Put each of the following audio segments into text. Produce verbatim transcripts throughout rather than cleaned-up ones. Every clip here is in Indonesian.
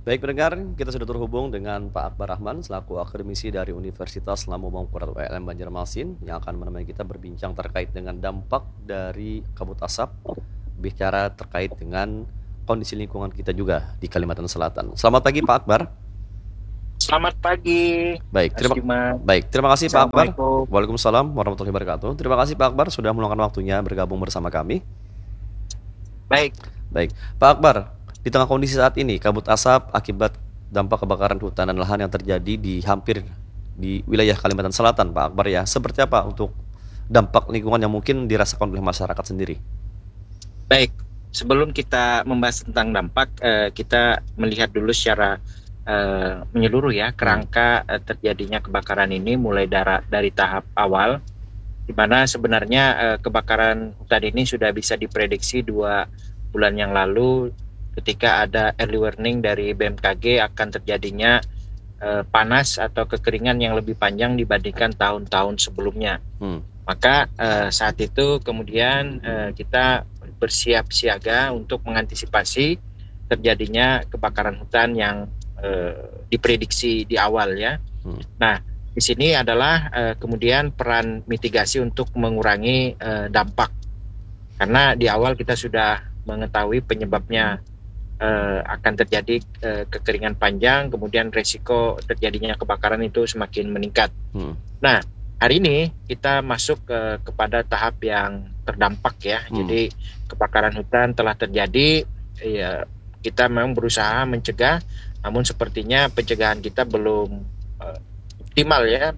Baik pendengar, kita sudah terhubung dengan Pak Akbar Rahman selaku akademisi dari Universitas Lamu Mangkurat U L M Banjarmasin yang akan menemani kita berbincang terkait dengan dampak dari kabut asap, bicara terkait dengan kondisi lingkungan kita juga di Kalimantan Selatan. Selamat pagi Pak Akbar. Selamat pagi, Baik, Mas terima Bima. baik, terima kasih Pak Akbar. Assalamualaikum. Waalaikumsalam warahmatullahi wabarakatuh. Terima kasih Pak Akbar sudah meluangkan waktunya bergabung bersama kami. Baik, Baik, Pak Akbar, di tengah kondisi saat ini, kabut asap akibat dampak kebakaran hutan dan lahan yang terjadi di hampir di wilayah Kalimantan Selatan, Pak Akbar ya, seperti apa untuk dampak lingkungan yang mungkin dirasakan oleh masyarakat sendiri? baik. Sebelum kita membahas tentang dampak, eh, kita melihat dulu secara eh, menyeluruh ya kerangka eh, terjadinya kebakaran ini mulai dara- dari tahap awal, di mana sebenarnya eh, kebakaran hutan ini sudah bisa diprediksi dua bulan yang lalu ketika ada early warning dari B M K G akan terjadinya eh, panas atau kekeringan yang lebih panjang dibandingkan tahun-tahun sebelumnya. Hmm. Maka eh, saat itu kemudian eh, kita bersiap siaga untuk mengantisipasi terjadinya kebakaran hutan yang eh, diprediksi di awal ya. Hmm. Nah, di sini adalah eh, kemudian peran mitigasi untuk mengurangi eh, dampak. Karena di awal kita sudah mengetahui penyebabnya eh, akan terjadi eh, kekeringan panjang, kemudian resiko terjadinya kebakaran itu semakin meningkat. Hmm. Nah, hari ini kita masuk ke, kepada tahap yang terdampak ya. Hmm. Jadi kebakaran hutan telah terjadi, ya kita memang berusaha mencegah, namun sepertinya pencegahan kita belum uh, optimal ya,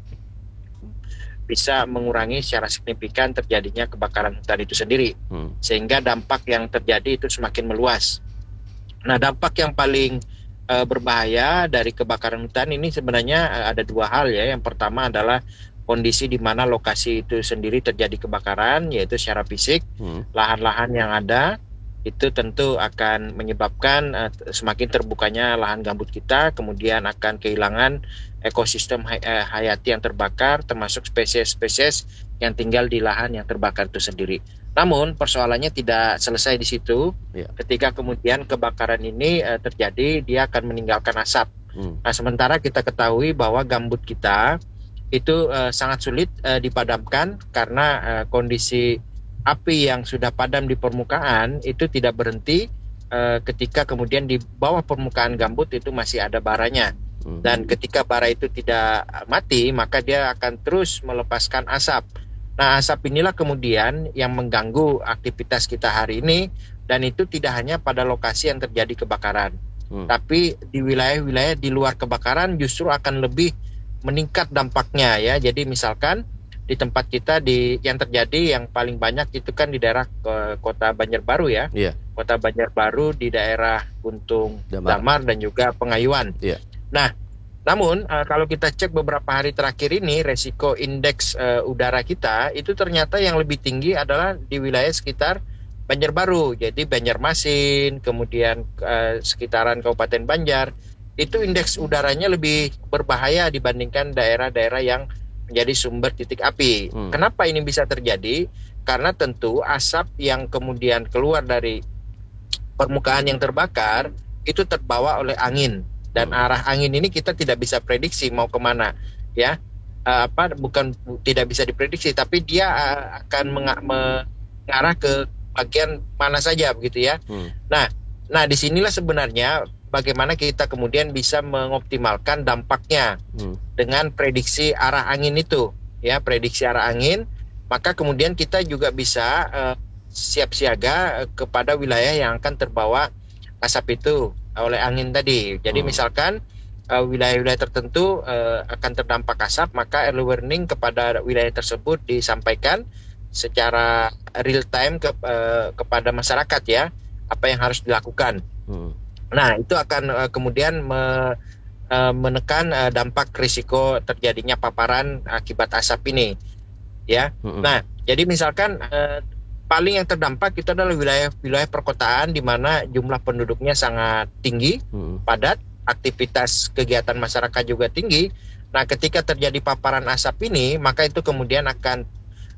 bisa mengurangi secara signifikan terjadinya kebakaran hutan itu sendiri, Hmm. sehingga dampak yang terjadi itu semakin meluas. Nah, dampak yang paling uh, berbahaya dari kebakaran hutan ini sebenarnya uh, ada dua hal ya. Yang pertama adalah kondisi di mana lokasi itu sendiri terjadi kebakaran, yaitu secara fisik, Hmm. lahan-lahan yang ada itu tentu akan menyebabkan uh, semakin terbukanya lahan gambut kita, kemudian akan kehilangan ekosistem hay- eh, hayati yang terbakar, termasuk spesies-spesies yang tinggal di lahan yang terbakar itu sendiri. Namun persoalannya tidak selesai di situ. Ya. Ketika kemudian kebakaran ini uh, terjadi, dia akan meninggalkan asap. Hmm. Nah, sementara kita ketahui bahwa gambut kita itu uh, sangat sulit uh, dipadamkan karena uh, kondisi api yang sudah padam di permukaan itu tidak berhenti uh, ketika kemudian di bawah permukaan gambut itu masih ada baranya. Hmm. Dan ketika bara itu tidak mati, maka dia akan terus melepaskan asap. Nah, asap inilah kemudian yang mengganggu aktivitas kita hari ini, dan itu tidak hanya pada lokasi yang terjadi kebakaran, Hmm. tapi di wilayah-wilayah di luar kebakaran justru akan lebih meningkat dampaknya ya. Jadi misalkan di tempat kita di yang terjadi yang paling banyak itu kan di daerah ke, kota Banjarbaru ya. Iya. Kota Banjarbaru di daerah Guntung Damar. Damar dan juga Pengayuan. Iya. Nah, namun uh, kalau kita cek beberapa hari terakhir ini resiko indeks uh, udara kita itu ternyata yang lebih tinggi adalah di wilayah sekitar Banjarbaru. Jadi Banjarmasin, kemudian uh, sekitaran Kabupaten Banjar, itu indeks udaranya lebih berbahaya dibandingkan daerah-daerah yang menjadi sumber titik api. Hmm. Kenapa ini bisa terjadi? Karena tentu asap yang kemudian keluar dari permukaan yang terbakar itu terbawa oleh angin, dan Hmm. arah angin ini kita tidak bisa prediksi mau kemana ya. Uh, apa bukan tidak bisa diprediksi, tapi dia uh, akan menga- mengarah ke bagian mana saja begitu ya. Hmm. Nah, nah disinilah sebenarnya bagaimana kita kemudian bisa mengoptimalkan dampaknya Hmm. dengan prediksi arah angin itu ya, prediksi arah angin, maka kemudian kita juga bisa uh, siap siaga uh, kepada wilayah yang akan terbawa asap itu oleh angin tadi. Jadi Hmm. misalkan uh, wilayah-wilayah tertentu uh, akan terdampak asap, maka early warning kepada wilayah tersebut disampaikan secara real time ke, uh, kepada masyarakat ya, apa yang harus dilakukan. Hmm. Nah, itu akan uh, kemudian me, uh, menekan uh, dampak risiko terjadinya paparan akibat asap ini, ya. Hmm. Nah, jadi misalkan uh, paling yang terdampak itu adalah wilayah-wilayah perkotaan di mana jumlah penduduknya sangat tinggi, Hmm. padat, aktivitas kegiatan masyarakat juga tinggi. Nah, ketika terjadi paparan asap ini, maka itu kemudian akan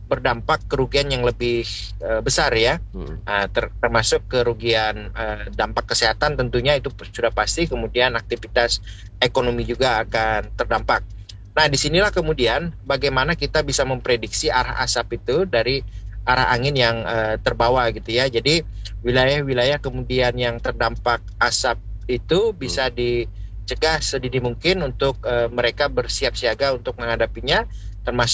berdampak kerugian yang lebih uh, besar ya, Hmm. uh, ter- termasuk kerugian uh, dampak kesehatan tentunya itu sudah pasti, kemudian aktivitas ekonomi juga akan terdampak. Nah, disinilah kemudian bagaimana kita bisa memprediksi arah asap itu dari arah angin yang uh, terbawa gitu ya. Jadi wilayah-wilayah kemudian yang terdampak asap itu bisa dicegah sedini mungkin untuk uh, mereka bersiap siaga untuk menghadapinya, termasuk